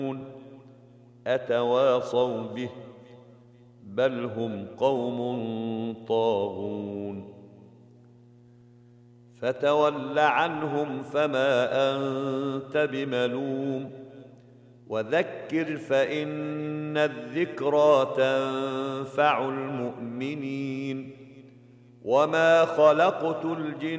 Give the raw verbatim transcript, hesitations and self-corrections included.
أتواصوا به بل هم قوم طاغون فتول عنهم فما أنت بملوم وذكر فإن الذكرى تنفع المؤمنين وما خلقت الجن